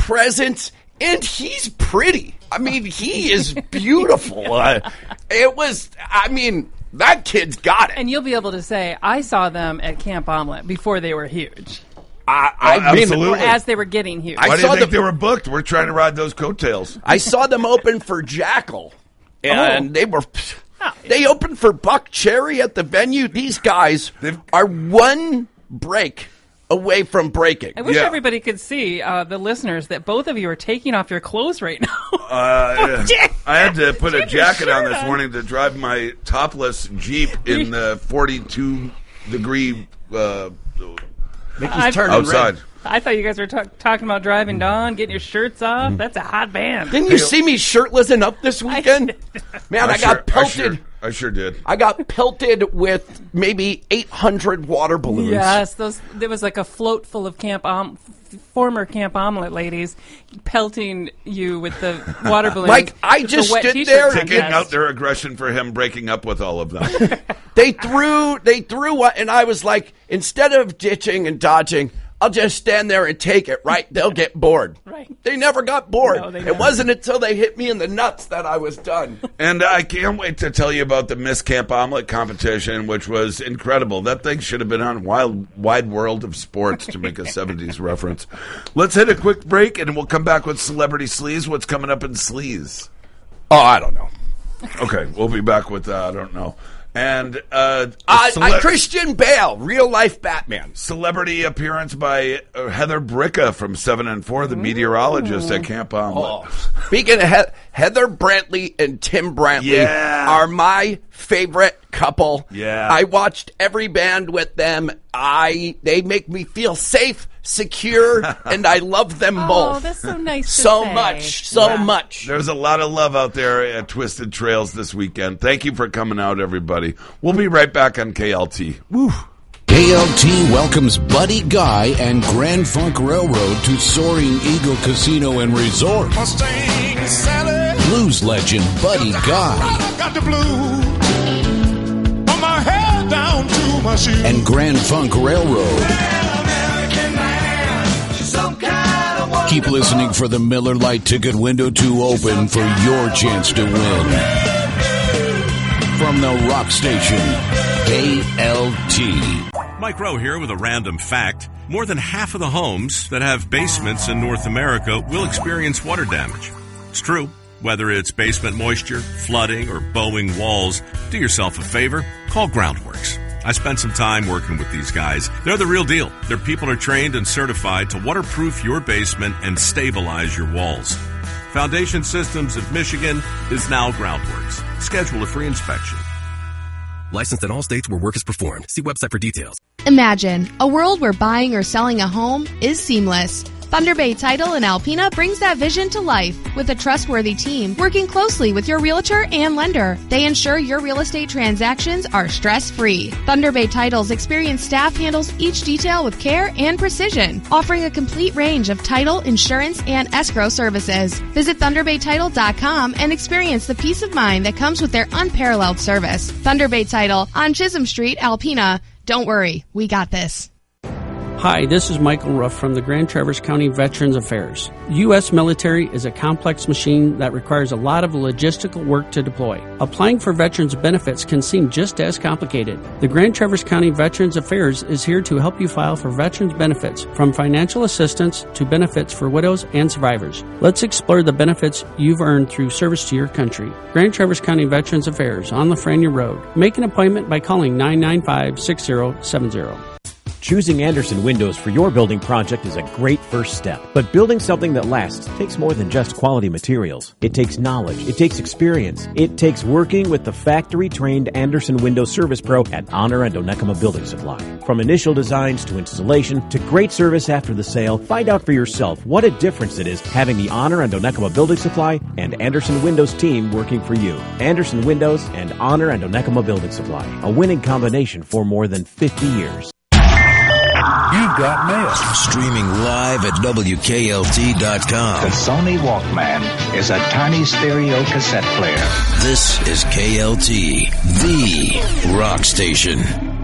presence, and he's pretty. I mean, he is beautiful. That kid's got it. And you'll be able to say, I saw them at Camp Omelet before they were huge. Absolutely. Or as they were getting huge. Why do you think they were booked? We're trying to ride those coattails. I saw them open for Jackal, and they opened for Buck Cherry at the venue. These guys are one break away from breaking. I wish everybody could see, the listeners, that both of you are taking off your clothes right now. I had to put a jacket on this morning to drive my topless Jeep in the 42-degree Mickey's turning outside. red. I thought you guys were talking about driving down, getting your shirts off. That's a hot band. Didn't you see me shirtless and up this weekend? Man, I got pelted. I sure did. I got pelted with maybe 800 water balloons. Yes, there was like a float full of former Camp Omelet ladies pelting you with the water balloons. Like, I just stood there taking out their aggression for him breaking up with all of them. They threw what, and I was like, instead of ditching and dodging, I'll just stand there and take it, right? They'll get bored. Right. They never got bored. No, it wasn't until they hit me in the nuts that I was done. And I can't wait to tell you about the Miss Camp Omelet competition, which was incredible. That thing should have been on Wide World of Sports, to make a 70s reference. Let's hit a quick break, and we'll come back with Celebrity Sleaze. What's coming up in Sleaze? Oh, I don't know. Okay, we'll be back with I don't know. And Christian Bale, real life Batman. Celebrity appearance by Heather Bricka from 7 and 4, the meteorologist at Camp Omelet. Speaking of Heather Brantley and Tim Brantley are my favorite couple. Yeah. I watched every band with them. They make me feel safe, secure, and I love them both. Oh, that's so nice so to say. much. There's a lot of love out there at Twisted Trails this weekend. Thank you for coming out, everybody. We'll be right back on KLT. Woo. KLT welcomes Buddy Guy and Grand Funk Railroad to Soaring Eagle Casino and Resort. Blues legend Buddy Guy. Got the blues on my head down to my shoes. And Grand Funk Railroad. Keep listening for the Miller Lite ticket window to open for your chance to win. From the rock station, KLT. Mike Rowe here with a random fact. More than half of the homes that have basements in North America will experience water damage. It's true. Whether it's basement moisture, flooding, or bowing walls, do yourself a favor, call Groundworks. I spent some time working with these guys. They're the real deal. Their people are trained and certified to waterproof your basement and stabilize your walls. Foundation Systems of Michigan is now Groundworks. Schedule a free inspection. Licensed in all states where work is performed. See website for details. Imagine a world where buying or selling a home is seamless. Thunder Bay Title in Alpena brings that vision to life with a trustworthy team working closely with your realtor and lender. They ensure your real estate transactions are stress-free. Thunder Bay Title's experienced staff handles each detail with care and precision, offering a complete range of title, insurance, and escrow services. Visit ThunderBayTitle.com and experience the peace of mind that comes with their unparalleled service. Thunder Bay Title on Chisholm Street, Alpena. Don't worry, we got this. Hi, this is Michael Ruff from the Grand Traverse County Veterans Affairs. U.S. military is a complex machine that requires a lot of logistical work to deploy. Applying for veterans benefits can seem just as complicated. The Grand Traverse County Veterans Affairs is here to help you file for veterans benefits, from financial assistance to benefits for widows and survivors. Let's explore the benefits you've earned through service to your country. Grand Traverse County Veterans Affairs on Lafreniere Road. Make an appointment by calling 995-6070. Choosing Andersen Windows for your building project is a great first step. But building something that lasts takes more than just quality materials. It takes knowledge. It takes experience. It takes working with the factory-trained Andersen Windows Service Pro at Honor and Onekama Building Supply. From initial designs to installation to great service after the sale, find out for yourself what a difference it is having the Honor and Onekama Building Supply and Andersen Windows team working for you. Andersen Windows and Honor and Onekama Building Supply, a winning combination for more than 50 years. You've got mail. Streaming live at WKLT.com. The Sony Walkman is a tiny stereo cassette player. This is KLT, the rock station.